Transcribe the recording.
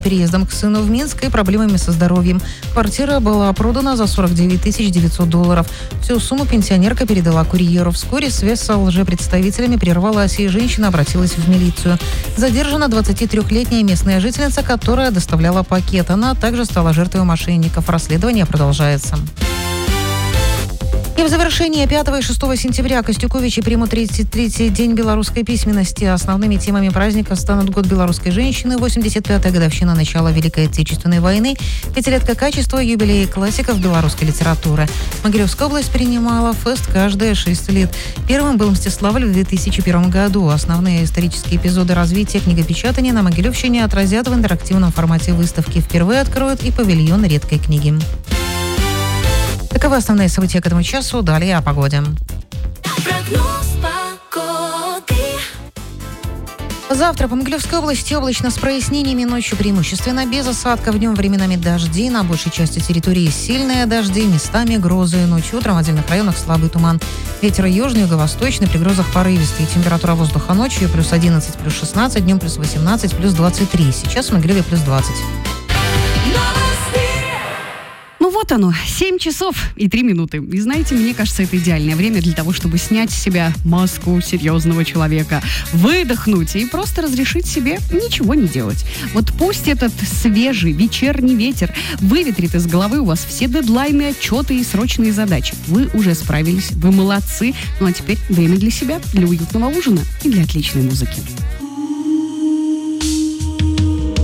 переездом к сыну в Минск и проблемами со здоровьем. Квартира была продана за $49 900. Всю сумму пенсионерка передала курьеру. Вскоре связь с лжепредставителями прервалась, и женщина обратилась в милицию. Задержана 23-летняя местная жительница, которая доставляла пакет. Она также стала жертвой мошенников. Расследование продолжается. И в завершении 5 и 6 сентября Костюковичи примут 33-й день белорусской письменности. Основными темами праздника станут Год белорусской женщины, 85-я годовщина начала Великой Отечественной войны, пятилетка качества, юбилей классиков белорусской литературы. Могилевская область принимала фест каждые 6 лет. Первым был Мстиславль в 2001 году. Основные исторические эпизоды развития книгопечатания на Могилевщине отразят в интерактивном формате выставки. Впервые откроют и павильон редкой книги. Таковы основные события к этому часу. Далее о погоде. Завтра по Могилевской области облачно с прояснениями, ночью преимущественно без осадков, днем временами дожди, на большей части территории сильные дожди, местами грозы, ночью утром в отдельных районах слабый туман. Ветер южный, юго-восточный, при грозах порывистый. Температура воздуха ночью плюс 11, плюс 16, днем плюс 18, плюс 23. Сейчас в Могилеве плюс 20. Ну вот оно, 7 часов и 3 минуты. И знаете, мне кажется, это идеальное время для того, чтобы снять с себя маску серьезного человека, выдохнуть и просто разрешить себе ничего не делать. Вот пусть этот свежий вечерний ветер выветрит из головы у вас все дедлайны, отчеты и срочные задачи. Вы уже справились, вы молодцы. Ну а теперь время для себя, для уютного ужина и для отличной музыки.